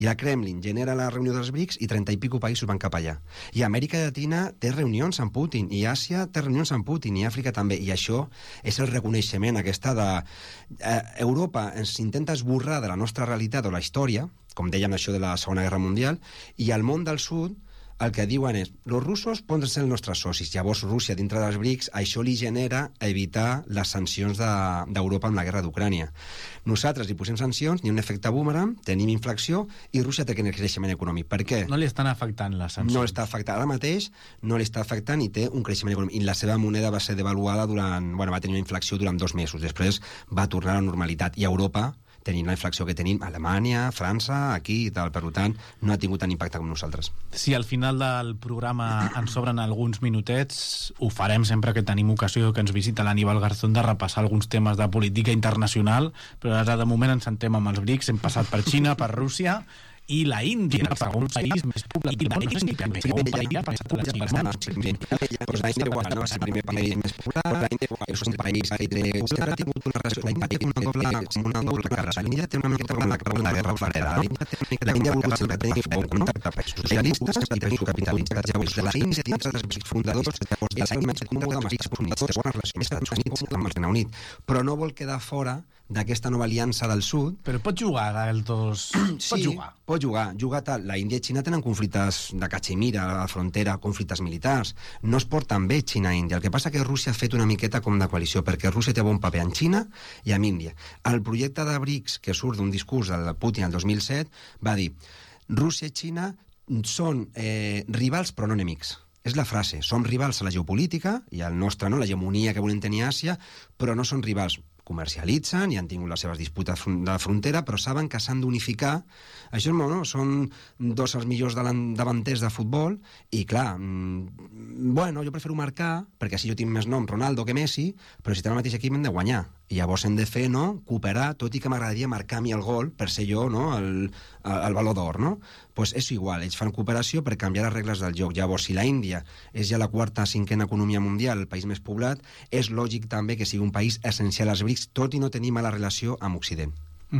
I el Kremlin genera la reunió dels BRICS i 30 i pico països van cap allà. I Amèrica Llatina té reunions amb Putin, i Àsia té reunions amb Putin, i Àfrica també. I això és el reconeixement aquesta de... Europa ens intenta esborrar de la nostra realitat o la història, com dèiem això de la Segona Guerra Mundial, i al món del sud el que diuen és, els russos poden ser els nostres socis. Llavors Rússia, dintre dels BRICS, això li genera evitar les sancions d'Europa amb la guerra d'Ucrània. Nosaltres li posem sancions, ni un efecte boomerang, tenim inflació, i Rússia té creixement econòmic. Per què? No li estan afectant les sancions. No està afectant. Ara mateix no li està afectant i té un creixement econòmic. I la seva moneda va ser devaluada durant... Bueno, va tenir una inflació durant 2 mesos. Després va tornar a la normalitat. I Europa, tenint la inflació que tenim, Alemanya, França, aquí i tal, per tant, no ha tingut tant impacte com nosaltres. Si al final del programa ens sobren alguns minutets, ho farem sempre que tenim ocasió que ens visita l'Aníbal Garzón de repassar alguns temes de política internacional, però ara de moment ens sentem amb els BRICS, hem passat per Xina, per Rússia i la Índia, el segon país més poblat del món, i també un país ha passat a la Xina. Pues la Índia igual, no? És el primer país més poblat, és un país que ha tingut una relació, la Índia té una doble cara. La Índia té una miqueta com la guerra fredera. La Índia ha volgut sempre tenir bon contacte amb països socialistes i països capitalistes. Llavors, de la Índia dintre dels països fundadors, i la Índia còmode amb els Estats Units, té bones relacions amb el Regne Unit, però no vol quedar fora d'aquesta nova aliança del sud. Però pot jugar els dos... Sí, pot jugar tal. La Índia i Xina tenen conflictes de Cachemira, a la frontera, conflictes militars. No es porten bé Xina i Índia. El que passa que Rússia ha fet una miqueta com de coalició, perquè Rússia té bon paper en Xina i en Índia. El projecte de BRICS, que surt d'un discurs de Putin el 2007, va dir: Rússia i Xina són rivals però no enemics. És la frase, som rivals a la geopolítica i al nostre, no, l'hegemonia que volem tenir a Àsia, però no són rivals. Comercialitzen i han tingut les seves disputes de frontera, però saben que s'han d'unificar. Això no? Són dos els millors davanters de futbol i clar, bueno, jo prefero marcar perquè així jo tinc més nom Ronaldo que Messi, però si té el mateix equip hem de guanyar i llavors hem de fer, no?, cooperar, tot i que m'agradaria marcar a mi el gol per ser jo, no?, el Baló d'Or, no? Pues és igual, ells fan cooperació per canviar les regles del joc. Llavors, si la Índia és ja la quarta, cinquena economia mundial, el país més poblat, és lògic també que sigui un país essencial als BRICS, tot i no tenir mala relació amb Occident.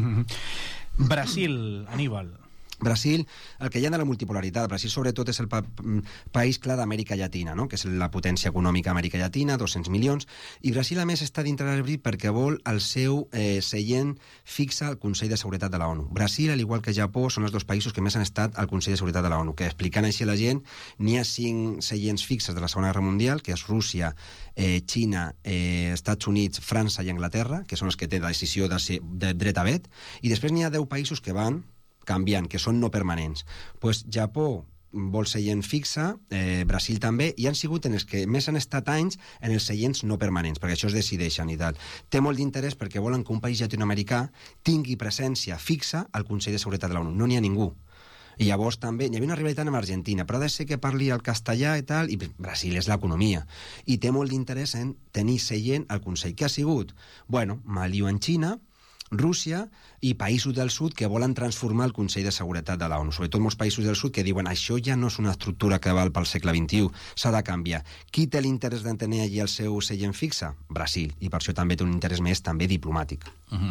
Brasil, Aníbal. Brasil, el que hi ha de la multipolaritat, Brasil sobretot és el país clar d'Amèrica Llatina, no?, que és la potència econòmica d'Amèrica Llatina, 200 milions, i Brasil a més està dintre del BRICS perquè vol el seu seient fixe al Consell de Seguretat de la ONU. Brasil, al igual que Japó, són els dos països que més han estat al Consell de Seguretat de la ONU, que explicant així a la gent, n'hi ha 5 seients fixes de la Segona Guerra Mundial, que és Rússia, Xina, Estats Units, França i Anglaterra, que són els que té la decisió de dret a vet, i després n'hi ha 10 països que van canviant, que són no permanents. Pues Japó vol seient fixa, Brasil també, i han sigut en els que més han estat anys en els seients no permanents, perquè això es decideixen i tal. Té molt d'interès perquè volen que un país llatinoamericà tingui presència fixa al Consell de Seguretat de la ONU. No n'hi ha ningú. I llavors també, hi havia una rivalitat amb Argentina, però ha de ser que parli el castellà i tal, i Brasil és l'economia. I té molt d'interès en tenir seient al Consell. Què ha sigut? Bueno, m'alio en Xina, Rússia i països del sud que volen transformar el Consell de Seguretat de la ONU, sobretot molts països del sud que diuen això ja no és una estructura que val pel segle XXI, s'ha de canviar. Qui té l'interès de tenir allí el seu seient fixe? Brasil, i per això també té un interès més també diplomàtic.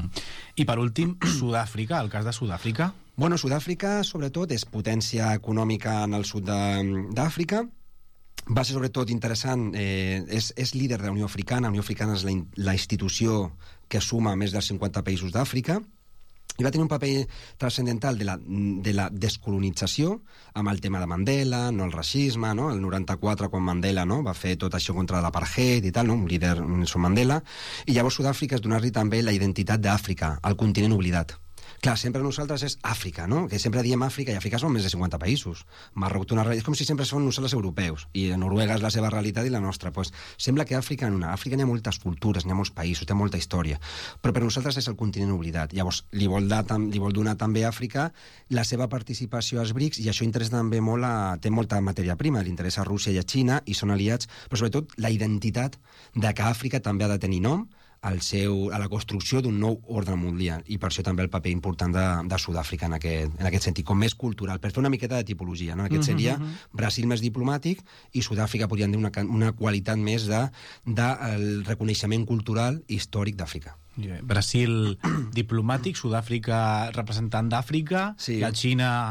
I per últim, Sud-àfrica, el cas de Sud-àfrica. Bueno, Sud-àfrica sobretot és potència econòmica en el sud d'Àfrica. Va ser sobretot interessant, és líder de la Unió Africana. La Unió Africana és la institució que suma més dels 50 països d'Àfrica, i va tenir un paper transcendental de la descolonització amb el tema de Mandela, no el racisme, no? El 94 quan Mandela, no?, va fer tot això contra l'apartheid i tal, no?, un líder, Nelson Mandela, i llavors Sud-àfrica és donar-li també la identitat d'Àfrica, el continent oblidat. Clar, sempre nosaltres és Àfrica, no?, que sempre diem Àfrica, i Àfrica són més de 50 països. Marroc té una realitat, és com si sempre som nosaltres europeus, i Noruega és la seva realitat i la nostra. Pues, sembla que Àfrica n'hi ha moltes cultures, n'hi ha molts països, té molta història, però per nosaltres és el continent oblidat. Llavors, li vol donar també a Àfrica la seva participació als BRICS, i això interessa també molt, té molta matèria prima, li interessa a Rússia i a Xina, i són aliats, però sobretot la identitat de que Àfrica també ha de tenir nom, a la construcció d'un nou ordre mundial, i per això també el paper important de Sud-àfrica en aquest sentit, com més cultural, per fer una miqueta de tipologia, no? Aquest seria Brasil més diplomàtic i Sud-àfrica podríem dir una qualitat més del reconeixement cultural històric d'Àfrica. Brasil diplomàtic, Sud-àfrica representant d'Àfrica, Sí. la Xina